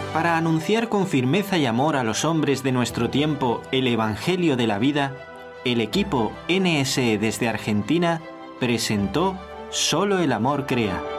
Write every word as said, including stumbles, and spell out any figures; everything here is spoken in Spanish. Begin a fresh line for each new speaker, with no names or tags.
Para anunciar con firmeza y amor a los hombres de nuestro tiempo el Evangelio de la vida, el equipo N S E desde Argentina presentó Solo el amor crea.